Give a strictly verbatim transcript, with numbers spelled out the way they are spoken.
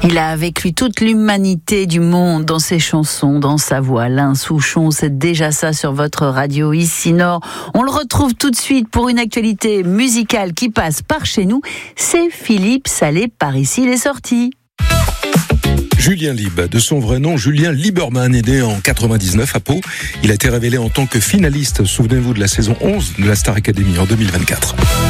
Il a avec lui toute l'humanité du monde dans ses chansons, dans sa voix. Alain Souchon, c'est déjà ça sur votre radio ici Nord. On le retrouve tout de suite pour une actualité musicale qui passe par chez nous. C'est Philippe Salé, par ici les sorties. Julien Lib, de son vrai nom Julien Lieberman, est né en quatre-vingt-dix-neuf à Pau. Il a été révélé en tant que finaliste, souvenez-vous, de la saison onze de la Star Academy en deux mille vingt-quatre.